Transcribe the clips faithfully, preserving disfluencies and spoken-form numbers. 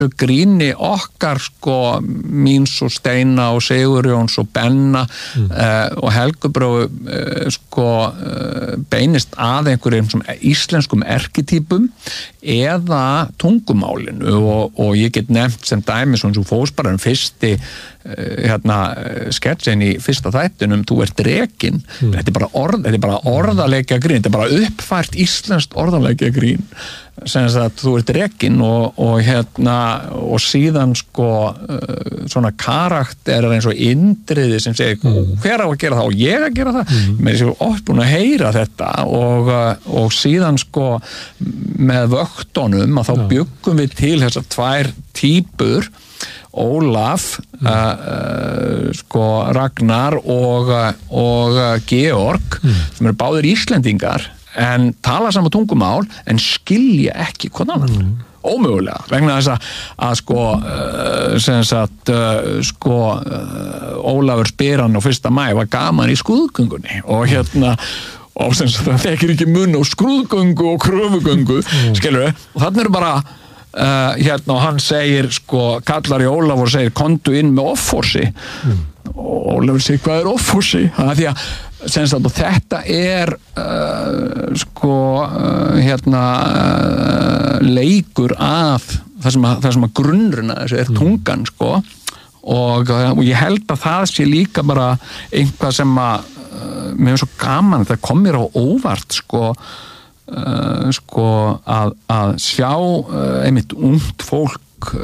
gríni okkar sko míns og Steina og Sigurjóns og Benna mm. uh, og Helgubró uh, sko uh, beinist að einhverjum sem íslenskum erkitýpum eða tungumálinu og, og ég get nefnt sem dæmi svona svo fósbara um fyrsti uh, hérna sketsin í fyrsta þættinum Þú ert drekinn mm. þetta er bara, orð, þetta er bara orðaleikja grín þetta er bara uppfært íslenskt orðaleikja grín sem að þú ert drekinn og, og hérna og síðan sko uh, svona karakter eins og Indriði sem segir mm. hver á að gera það og ég að gera það mm. mér er svo oft búin að heyra þetta og, uh, og síðan sko með vöktunum að þá ja. Bjuggum við til þessar tvær típur Ólaf mm. uh, uh, sko Ragnar og, og uh, Georg mm. sem eru báðir Íslendingar en tala sama tungumál en skilja ekki hvað annan mm. ómögulega, vegna þess að, að sko uh, sem sagt uh, sko uh, Ólafur spyr hann á fyrsta maí var gaman í skrúðgöngunni og hérna og sem sagt það þekkir ekki mun á skrúðgöngu og kröfugöngu mm. skilur við, og þannig eru bara uh, hérna og hann segir sko kallar í Ólafur og segir kontu inn með offorsi mm. og Ólafur segir hvað er offorsi, það er því að Senst að þetta er uh, sko uh, hérna uh, leikur af það sem að, það sem að grunnurinn að þessu er tungan sko og, uh, og ég held að það sé líka bara einhvað sem að uh, mér er svo gaman það kom mér á óvart sko uh, sko að, að sjá uh, einmitt ungt fólk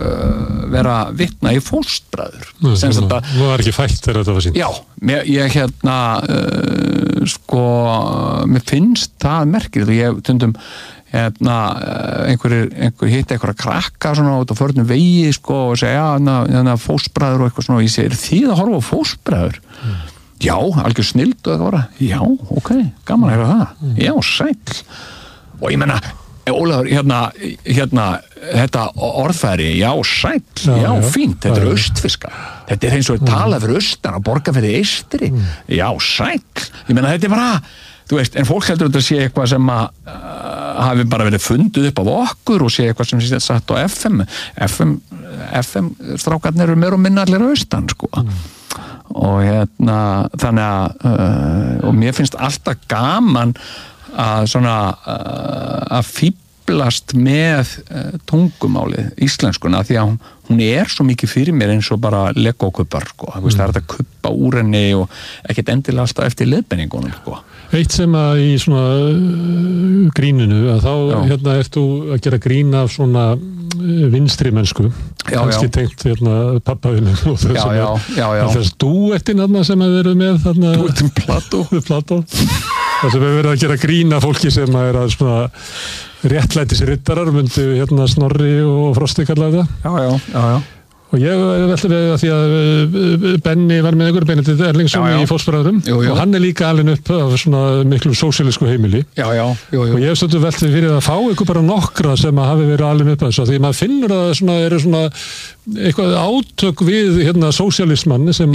vera vitna í fóstbræður sem þetta var ekki fætt þegar þetta var sínt já, mér, ég hérna uh, sko mér finnst það merkilegt og ég tundum hérna einhverjir einhver hitt einhverja krakka svona út á förnum vegi sko og segja hérna fóstbræður og eitthvað svona og ég segir þið að horfa á fóstbræður mm. já, algjör snild og eitthvað já, ok, gaman að heyra það mm. já, sæll og ég menna Ólafur, hérna, hérna þetta orðfæri, já, sæll já, já, já fínt, þetta já, er austfiska þetta er eins og tala fyrir austan og borga fyrir eystri, mm. já, sæll ég meina, þetta er bara, þú veist en fólk heldur þetta að sé eitthvað sem að uh, hafi bara verið fundið upp af okkur og sé eitthvað sem sé satt á F M F M, F M strákarnir eru meira og minna allir austan, sko mm. og hérna, þannig að uh, og mér finnst alltaf gaman að svona uh, að fíblast með uh, tungumálið íslenskuna því að hún, hún er svo mikið fyrir mér eins og bara legokubbar sko, mm. það er þetta kubba úr henni og ekkert endilega alltaf eftir leiðbenningunum sko. Eitt sem að í svona uh, gríninu að þá já. Hérna ert þú að gera grín af svona vinstri mennsku kannski tengt hérna pappaðinu og þess já, já, já, já. Þess duettin þarna sem að eru með þarna duettin Plató Plató það sem hefur verið að gera grína fólki sem að er að svona réttlætisrittarar myndu hérna Snorri og Frosti kalla þetta já, já, já, já. og ég velti við að því að Benni var með einhverjum Benedikt Erlingsson já, já. Í fóstbræðrum og hann er líka alveg upp af svona miklu sósíalísku heimili já, já, jú, jú. og ég hef stundu velti fyrir að fá ykkur bara nokkra sem að hafi verið alveg upp af þessu því maður finnur að það eru svona eitthvað átök við hérna sósíalismann sem,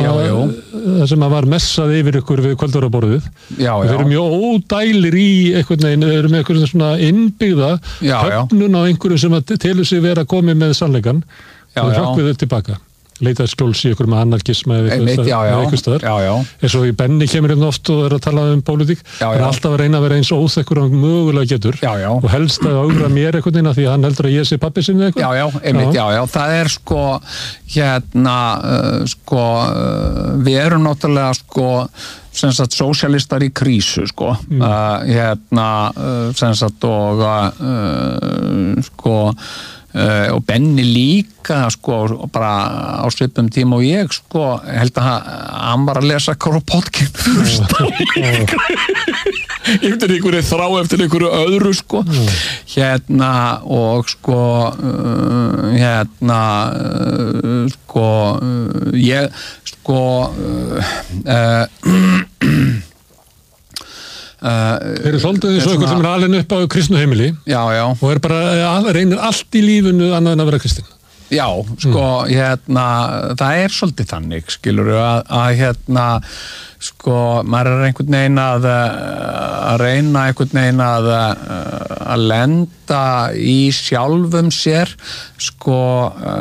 sem að var messað yfir ykkur við kvöldvaraborðið og þeir eru mjög ódælir í einhvern veginn, þeir eru með einhvern svona innbyggða höfnun á einhverju sem að telur sig vera komið með sannleikan og við hrökkum þau tilbaka leitað skjóls í ykkur með anarkisma eða eitthvað staðar eins og í Benni kemur hérna oft og er að tala um pólitík hann er alltaf að reyna að vera eins óþekkur og mögulega getur já, já. Og helst að augra mér eitthvað inn því að hann heldur að ég sé pabbi sinni eitthvað já, já, einmitt, já, já, það er sko hérna uh, sko uh, við erum náttúrulega sko sem sagt sósíalistar í krísu sko mm. uh, hérna uh, sem sagt og uh, sko Uh, og Benni líka sko bara á svipum tíma og ég sko held að hann var að lesa Kropotkin eftir einhverju þrá eftir einhverju öðru sko mm. hérna og sko uh, hérna uh, sko uh, ég sko uh, uh, Uh, eru svolítið eins og einhver sem er alveg upp á kristnu heimili já, já. Og er bara, reynir allt í lífinu annað en að vera kristinn Já, sko, mm. hérna, það er svolítið þannig, skilur að, að hérna, sko, maður er einhvern veginn að, að reyna einhvern veginn að, að lenda í sjálfum sér, sko,